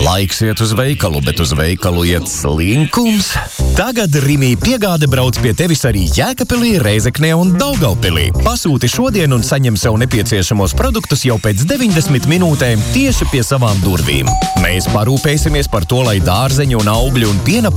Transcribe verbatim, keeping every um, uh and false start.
Laiks iet uz veikalu, bet uz veikalu iet slinkums. Tagad Rimi piegāde brauc pie tevis arī Jēkabpilī, Rēzeknē un Daugavpilī. Pasūti šodien un saņem sev nepieciešamos produktus jau pēc deviņdesmit minūtēm tieši pie savām durvīm. Mēs parūpēsimies par to, lai dārzeņu un augļu un piena